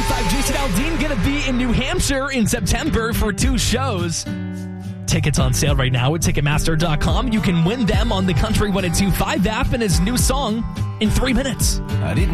1015. Jason Aldean going to be in New Hampshire in September for 2 shows. Tickets on sale right now at Ticketmaster.com. You can win them on the Country 102.5 app and his new song in 3 minutes. I didn't